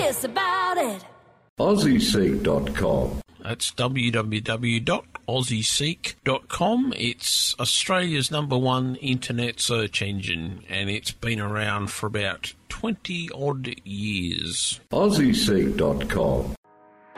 curious about it. AussieSeek.com. That's www.aussieseek.com. It's Australia's #1 internet search engine, and it's been around for about 20-odd years. AussieSeek.com.